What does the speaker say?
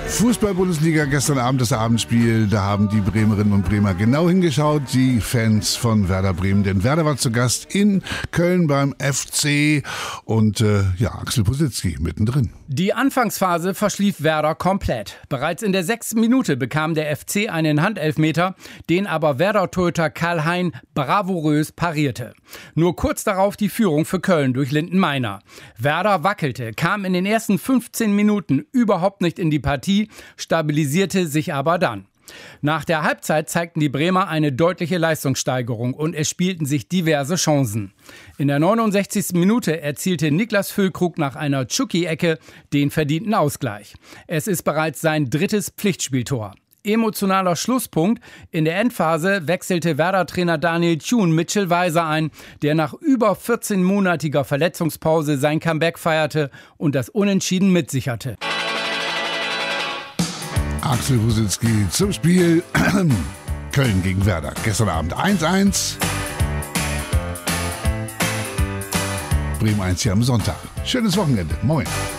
Fußball-Bundesliga, gestern Abend das Abendspiel, da haben die Bremerinnen und Bremer genau hingeschaut, die Fans von Werder Bremen, denn Werder war zu Gast in Köln beim FC und Axel Positzky mittendrin. Die Anfangsphase verschlief Werder komplett. Bereits in der 6. Minute bekam der FC einen Handelfmeter, den aber Werder-Torhüter Karl-Hein bravourös parierte. Nur kurz darauf die Führung für Köln durch Lindenmeiner. Werder wackelte, kam in den ersten 15 Minuten überhaupt nicht in die Partie, stabilisierte sich aber dann. Nach der Halbzeit zeigten die Bremer eine deutliche Leistungssteigerung und es spielten sich diverse Chancen. In der 69. Minute erzielte Niklas Füllkrug nach einer Tschuki-Ecke den verdienten Ausgleich. Es ist bereits sein 3. Pflichtspieltor. Emotionaler Schlusspunkt. In der Endphase wechselte Werder-Trainer Daniel Thun Mitchell Weiser ein, der nach über 14-monatiger Verletzungspause sein Comeback feierte und das Unentschieden mitsicherte. Axel Positzky zum Spiel Köln gegen Werder. Gestern Abend 1-1. Bremen 1 hier am Sonntag. Schönes Wochenende. Moin.